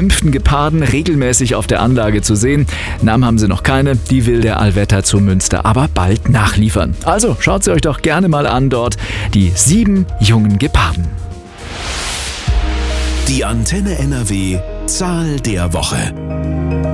geimpften Geparden regelmäßig auf der Anlage zu sehen. Namen haben sie noch keine, die will der Allwetter zu Münster aber bald nachliefern. Also schaut sie euch doch gerne mal an dort, die 7 jungen Geparden. Die Antenne NRW Zahl der Woche.